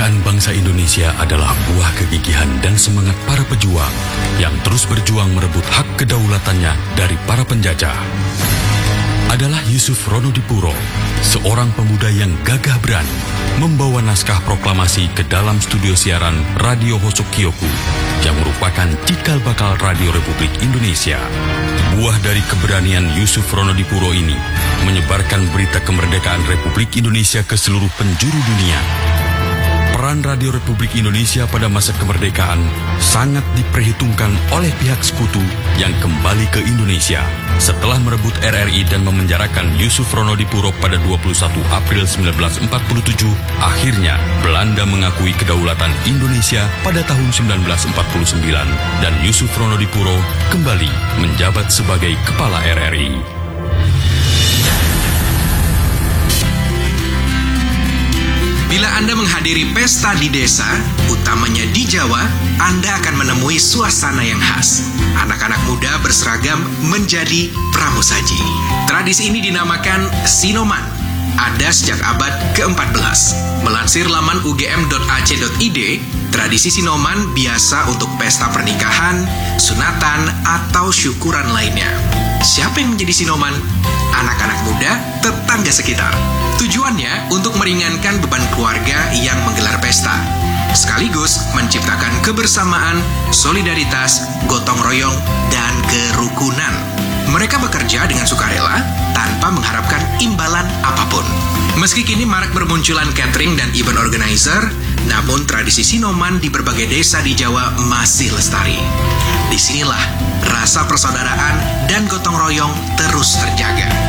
Kemerdekaan bangsa Indonesia adalah buah kegigihan dan semangat para pejuang yang terus berjuang merebut hak kedaulatannya dari para penjajah. Adalah Yusuf Ronodipuro, seorang pemuda yang gagah berani, membawa naskah proklamasi ke dalam studio siaran Radio Hosokyoku yang merupakan cikal bakal Radio Republik Indonesia. Buah dari keberanian Yusuf Ronodipuro ini menyebarkan berita kemerdekaan Republik Indonesia ke seluruh penjuru dunia. Peran Radio Republik Indonesia pada masa kemerdekaan sangat diperhitungkan oleh pihak sekutu yang kembali ke Indonesia setelah merebut RRI dan memenjarakan Yusuf Ronodipuro pada 21 April 1947. Akhirnya, Belanda mengakui kedaulatan Indonesia pada tahun 1949 dan Yusuf Ronodipuro kembali menjabat sebagai kepala RRI. Bila Anda menghadiri pesta di desa, utamanya di Jawa, Anda akan menemui suasana yang khas. Anak-anak muda berseragam menjadi pramusaji. Tradisi ini dinamakan Sinoman. Ada sejak abad ke-14. Melansir laman ugm.ac.id, tradisi Sinoman biasa untuk pesta pernikahan, sunatan, atau syukuran lainnya. Siapa yang menjadi Sinoman? Anak-anak muda, tetangga sekitar. Tujuannya untuk meringankan beban keluarga yang menggelar pesta, sekaligus menciptakan kebersamaan, solidaritas, gotong royong, dan kerukunan. Mereka bekerja dengan sukarela tanpa mengharapkan imbalan apapun. Meski kini marak bermunculan catering dan event organizer, namun tradisi Sinoman di berbagai desa di Jawa masih lestari. Disinilah rasa persaudaraan dan gotong royong terus terjaga.